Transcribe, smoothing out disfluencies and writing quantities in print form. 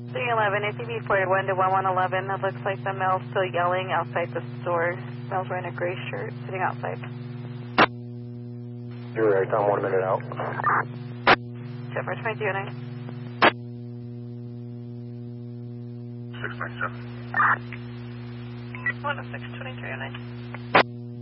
311, ACV forward 1 to 1111. It looks like the male's still yelling outside the store. Male's wearing a gray shirt, sitting outside. You're right, I'm 1 minute out. Jennifer 209. 697. 106, 2309.